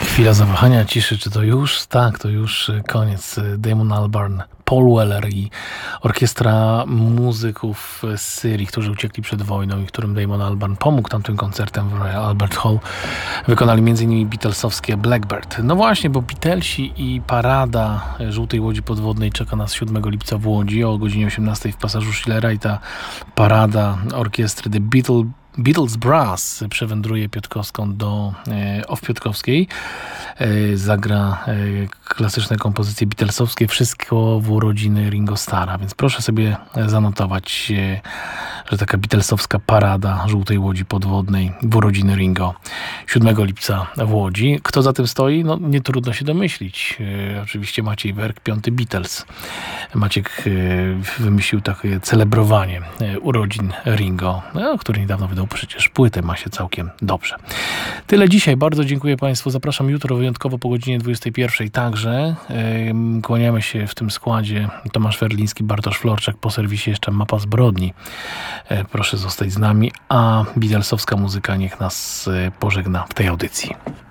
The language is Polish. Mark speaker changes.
Speaker 1: Chwila zawahania, ciszy. Czy to już? Tak, to już koniec. Damon Albarn, Paul Weller i orkiestra muzyków z Syrii, którzy uciekli przed wojną i którym Damon Albarn pomógł tamtym koncertem w Royal Albert Hall. Wykonali m.in. Beatlesowskie Blackbird. No właśnie, bo Beatlesi i parada żółtej łodzi podwodnej czeka nas 7 lipca w Łodzi o godzinie 18 w pasażu Schillera i ta parada orkiestry The Beatles Brass przewędruje Piotrkowską do Piotrkowskiej. Zagra klasyczne kompozycje beatlesowskie, wszystko w urodziny Ringo Starra, więc proszę sobie zanotować, że taka beatlesowska parada żółtej łodzi podwodnej w urodziny Ringo 7 lipca w Łodzi. Kto za tym stoi? No nie trudno się domyślić. Oczywiście Maciej Werk, 5. Beatles. Maciek wymyślił takie celebrowanie urodzin Ringo, który niedawno wydał przecież płytę, ma się całkiem dobrze. Tyle dzisiaj. Bardzo dziękuję Państwu. Zapraszam jutro wyjątkowo po godzinie 21. Także kłaniamy się w tym składzie Tomasz Werliński, Bartosz Florczak, po serwisie jeszcze Mapa Zbrodni. Proszę zostać z nami, a beatlesowska muzyka niech nas pożegna w tej audycji.